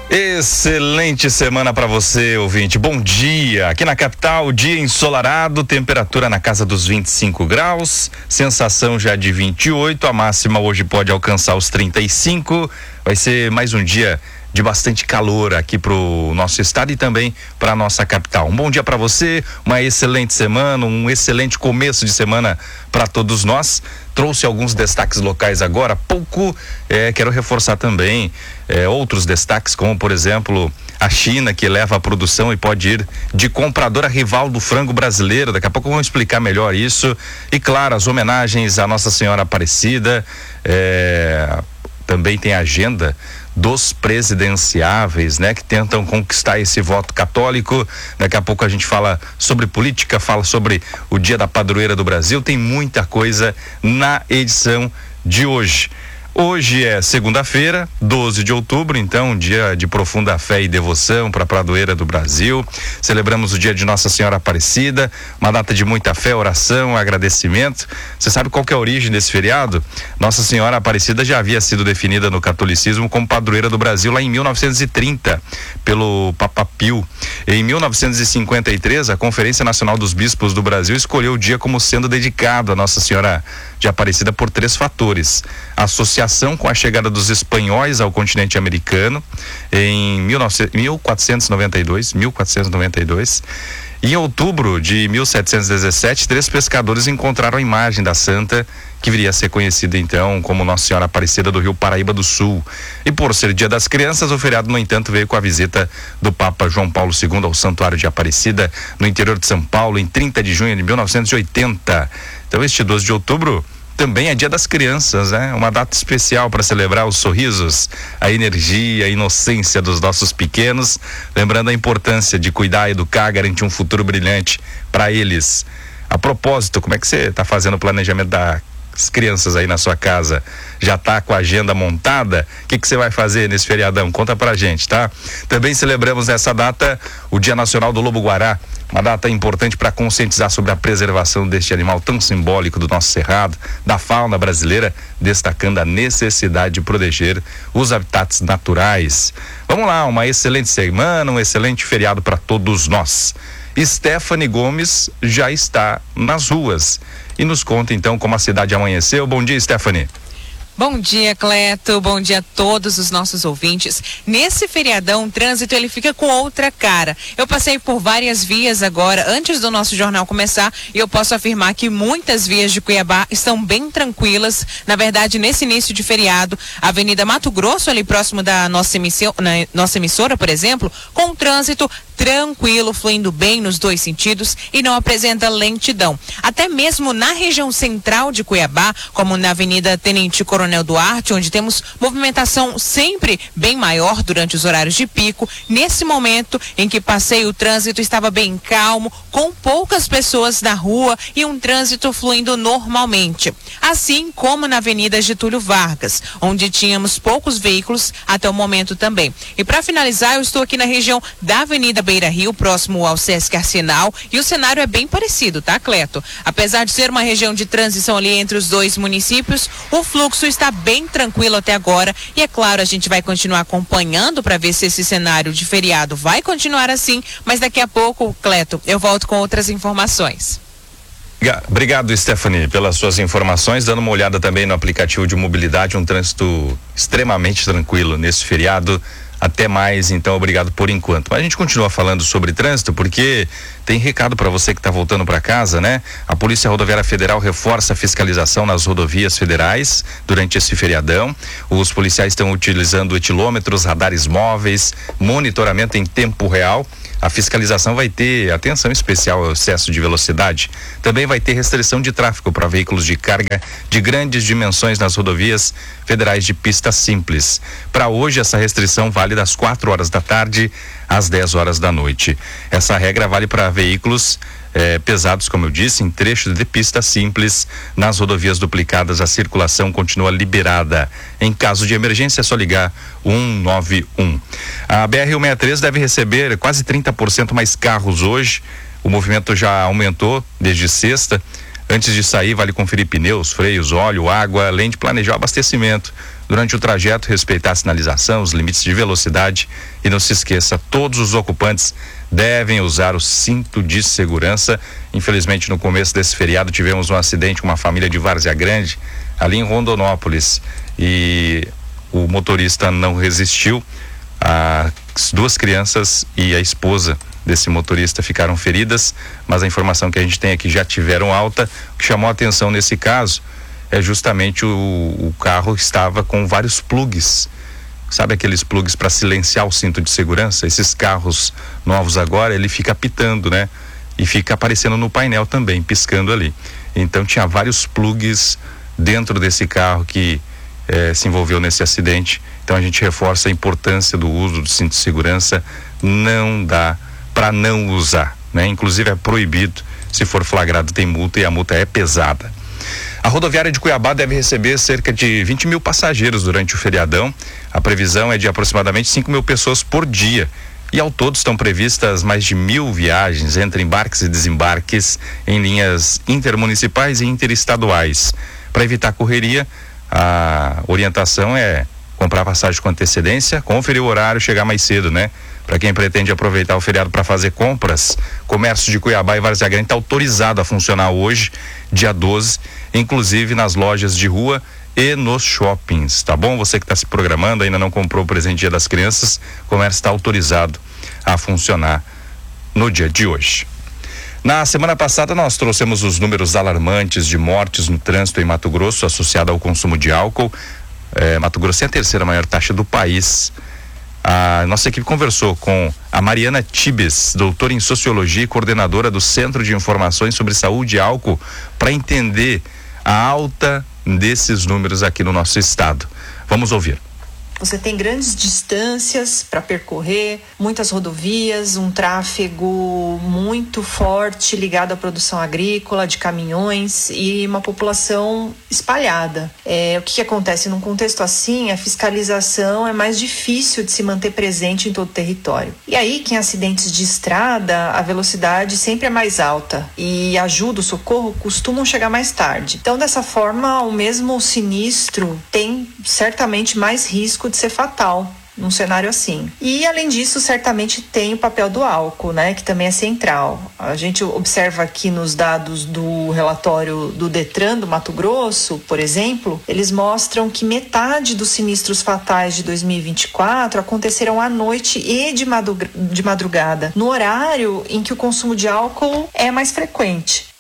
Excelente semana para você, ouvinte. Bom dia. Aqui na capital, dia ensolarado, temperatura na casa dos 25 graus, sensação já de 28, a máxima hoje pode alcançar os 35. Vai ser mais um dia de bastante calor aqui pro nosso estado e também para nossa capital. Um bom dia para você, uma excelente semana, um excelente começo de semana para todos nós. Trouxe alguns destaques locais agora há pouco, quero reforçar também outros destaques, como por exemplo a China, que eleva a produção e pode ir de compradora rival do frango brasileiro. Daqui a pouco vamos explicar melhor isso. E claro, as homenagens à Nossa Senhora Aparecida, também tem a agenda dos presidenciáveis, né, que tentam conquistar esse voto católico. Daqui a pouco a gente fala sobre política, fala sobre o Dia da Padroeira do Brasil. Tem muita coisa na edição de hoje. Hoje é segunda-feira, 12 de outubro, então um dia de profunda fé e devoção para a padroeira do Brasil. Celebramos o dia de Nossa Senhora Aparecida, uma data de muita fé, oração, agradecimento. Você sabe qual que é a origem desse feriado? Nossa Senhora Aparecida já havia sido definida no catolicismo como padroeira do Brasil lá em 1930, pelo Papa Pio. Em 1953, a Conferência Nacional dos Bispos do Brasil escolheu o dia como sendo dedicado a Nossa Senhora de Aparecida por 3 fatores: a associação com a chegada dos espanhóis ao continente americano em 1492. Em outubro de 1717, 3 pescadores encontraram a imagem da santa, que viria a ser conhecida então como Nossa Senhora Aparecida do Rio Paraíba do Sul. E por ser Dia das Crianças, o feriado, no entanto, veio com a visita do Papa João Paulo II ao Santuário de Aparecida, no interior de São Paulo, em 30 de junho de 1980. Então, este 12 de outubro também é Dia das Crianças, né? Uma data especial para celebrar os sorrisos, a energia, a inocência dos nossos pequenos, lembrando a importância de cuidar, educar, garantir um futuro brilhante para eles. A propósito, como é que você está fazendo o planejamento das crianças aí na sua casa? Já está com a agenda montada? O que você vai fazer nesse feriadão? Conta pra gente, tá? Também celebramos nessa data o Dia Nacional do Lobo-Guará, uma data importante para conscientizar sobre a preservação deste animal tão simbólico do nosso cerrado, da fauna brasileira, destacando a necessidade de proteger os habitats naturais. Vamos lá, uma excelente semana, um excelente feriado para todos nós. Stephanie Gomes já está nas ruas e nos conta então como a cidade amanheceu. Bom dia, Stephanie. Bom dia, Cleto. Bom dia a todos os nossos ouvintes. Nesse feriadão, o trânsito ele fica com outra cara. Eu passei por várias vias agora, antes do nosso jornal começar, e eu posso afirmar que muitas vias de Cuiabá estão bem tranquilas. Na verdade, nesse início de feriado, a Avenida Mato Grosso, ali próximo da nossa emissora, por exemplo, com o trânsito tranquilo, fluindo bem nos 2 sentidos e não apresenta lentidão. Até mesmo na região central de Cuiabá, como na Avenida Tenente Coronel Duarte, onde temos movimentação sempre bem maior durante os horários de pico. Nesse momento em que passei, o trânsito estava bem calmo, com poucas pessoas na rua e um trânsito fluindo normalmente. Assim como na Avenida Getúlio Vargas, onde tínhamos poucos veículos até o momento também. E para finalizar, eu estou aqui na região da Avenida Beira Rio, próximo ao Sesc Arsenal, e o cenário é bem parecido, tá, Cleto? Apesar de ser uma região de transição ali entre os 2 municípios, o fluxo está bem tranquilo até agora e, é claro, a gente vai continuar acompanhando para ver se esse cenário de feriado vai continuar assim, mas daqui a pouco, Cleto, eu volto com outras informações. Obrigado, Stephanie, pelas suas informações. Dando uma olhada também no aplicativo de mobilidade, um trânsito extremamente tranquilo nesse feriado. Até mais, então, obrigado por enquanto. Mas a gente continua falando sobre trânsito porque tem recado para você que está voltando para casa, né? A Polícia Rodoviária Federal reforça a fiscalização nas rodovias federais durante esse feriadão. Os policiais estão utilizando etilômetros, radares móveis, monitoramento em tempo real. A fiscalização vai ter atenção especial ao excesso de velocidade. Também vai ter restrição de tráfego para veículos de carga de grandes dimensões nas rodovias federais de pista simples. Para hoje, essa restrição vale das 4 horas da tarde às 10 horas da noite. Essa regra vale para veículos pesados, como eu disse, em trechos de pista simples. Nas rodovias duplicadas, a circulação continua liberada. Em caso de emergência, é só ligar 191. A BR-163 deve receber quase 30% mais carros hoje. O movimento já aumentou desde sexta. Antes de sair, vale conferir pneus, freios, óleo, água, além de planejar o abastecimento. durante o trajeto respeitar a sinalização, os limites de velocidade e não se esqueça, todos os ocupantes devem usar o cinto de segurança. Infelizmente, no começo desse feriado tivemos um acidente com uma família de Várzea Grande, ali em Rondonópolis, e o motorista não resistiu. As duas crianças e a esposa desse motorista ficaram feridas, mas a informação que a gente tem é que já tiveram alta. O que chamou a atenção nesse caso é justamente o carro estava com vários plugs. Sabe aqueles plugs para silenciar o cinto de segurança? Esses carros novos agora, ele fica apitando, né? E fica aparecendo no painel também, piscando ali. Então tinha vários plugs dentro desse carro que se envolveu nesse acidente. Então a gente reforça a importância do uso do cinto de segurança. Não dá para não usar, né? Inclusive é proibido, se for flagrado tem multa, e a multa é pesada. A rodoviária de Cuiabá deve receber cerca de 20 mil passageiros durante o feriadão. A previsão é de aproximadamente 5 mil pessoas por dia. E ao todo estão previstas mais de 1.000 viagens entre embarques e desembarques em linhas intermunicipais e interestaduais. Para evitar correria, a orientação é comprar passagem com antecedência, conferir o horário, chegar mais cedo, né? Para quem pretende aproveitar o feriado para fazer compras, comércio de Cuiabá e Várzea Grande está autorizado a funcionar hoje, dia 12, inclusive nas lojas de rua e nos shoppings, tá bom? Você que está se programando, ainda não comprou o presente Dia das Crianças, o comércio está autorizado a funcionar no dia de hoje. Na semana passada nós trouxemos os números alarmantes de mortes no trânsito em Mato Grosso associado ao consumo de álcool. Mato Grosso é a terceira maior taxa do país. A nossa equipe conversou com a Mariana Tibes, doutora em Sociologia e coordenadora do Centro de Informações sobre Saúde e Álcool, para entender a alta desses números aqui no nosso estado. Vamos ouvir. Você tem grandes distâncias para percorrer, muitas rodovias, um tráfego muito forte ligado à produção agrícola, de caminhões e uma população espalhada. O que acontece num contexto assim? A fiscalização é mais difícil de se manter presente em todo o território. E aí, que em acidentes de estrada, a velocidade sempre é mais alta e a ajuda, o socorro costumam chegar mais tarde. Então, dessa forma, o mesmo sinistro tem certamente mais risco de ser fatal num cenário assim. E além disso, certamente tem o papel do álcool, né, que também é central. A gente observa aqui nos dados do relatório do Detran do Mato Grosso, por exemplo, eles mostram que metade dos sinistros fatais de 2024 aconteceram à noite e de madrugada, no horário em que o consumo de álcool é mais frequente.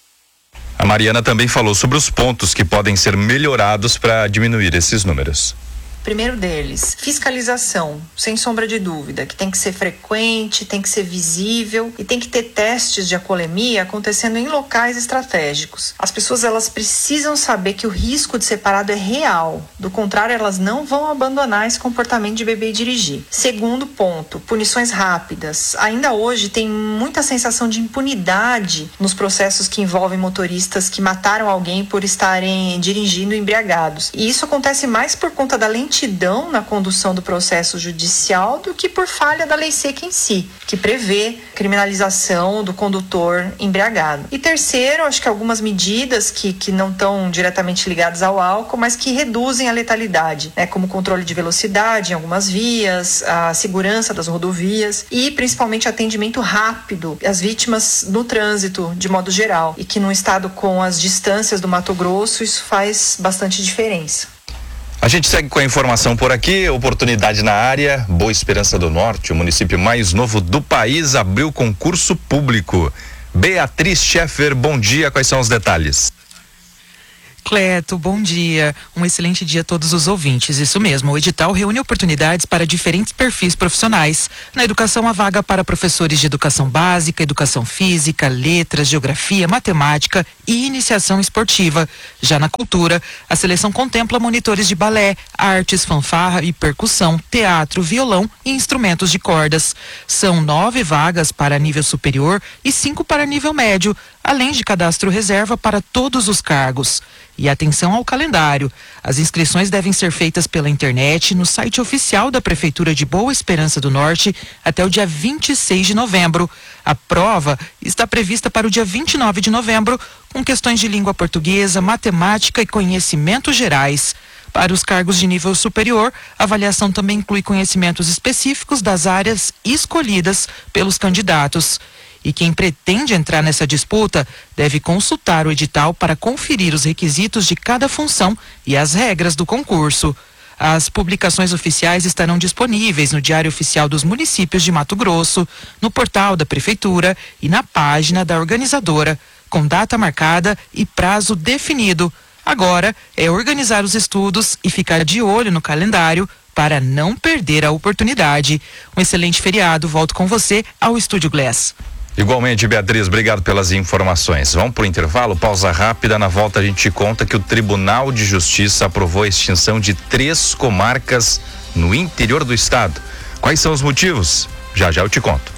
A Mariana também falou sobre os pontos que podem ser melhorados para diminuir esses números. Primeiro deles, fiscalização, sem sombra de dúvida, que tem que ser frequente, tem que ser visível e tem que ter testes de alcoolemia acontecendo em locais estratégicos. As pessoas, elas precisam saber que o risco de ser parado é real, do contrário elas não vão abandonar esse comportamento de beber e dirigir. Segundo ponto, punições rápidas. Ainda hoje tem muita sensação de impunidade nos processos que envolvem motoristas que mataram alguém por estarem dirigindo embriagados. E isso acontece mais por conta da lentidão na condução do processo judicial do que por falha da lei seca em si, que prevê criminalização do condutor embriagado. E terceiro, acho que algumas medidas que não estão diretamente ligadas ao álcool, mas que reduzem a letalidade, né, como controle de velocidade em algumas vias, a segurança das rodovias e principalmente atendimento rápido às vítimas no trânsito de modo geral, e que num estado com as distâncias do Mato Grosso isso faz bastante diferença. A gente segue com a informação por aqui. Oportunidade na área. Boa Esperança do Norte, o município mais novo do país, abriu concurso público. Beatriz Scheffer, bom dia. Quais são os detalhes? Cleto, bom dia. Um excelente dia a todos os ouvintes. Isso mesmo, o edital reúne oportunidades para diferentes perfis profissionais. Na educação, a vaga para professores de educação básica, educação física, letras, geografia, matemática e iniciação esportiva. Já na cultura, a seleção contempla monitores de balé, artes, fanfarra e percussão, teatro, violão e instrumentos de cordas. São 9 vagas para nível superior e 5 para nível médio, além de cadastro reserva para todos os cargos. E atenção ao calendário. As inscrições devem ser feitas pela internet no site oficial da Prefeitura de Boa Esperança do Norte até o dia 26 de novembro. A prova está prevista para o dia 29 de novembro, com questões de língua portuguesa, matemática e conhecimentos gerais. Para os cargos de nível superior, a avaliação também inclui conhecimentos específicos das áreas escolhidas pelos candidatos. E quem pretende entrar nessa disputa deve consultar o edital para conferir os requisitos de cada função e as regras do concurso. As publicações oficiais estarão disponíveis no Diário Oficial dos Municípios de Mato Grosso, no portal da Prefeitura e na página da organizadora, com data marcada e prazo definido. Agora é organizar os estudos e ficar de olho no calendário para não perder a oportunidade. Um excelente feriado. Volto com você ao Estúdio Glass. Igualmente, Beatriz, obrigado pelas informações. Vamos para o intervalo, pausa rápida. Na volta a gente conta que o Tribunal de Justiça aprovou a extinção de 3 comarcas no interior do estado. Quais são os motivos? Já já eu te conto.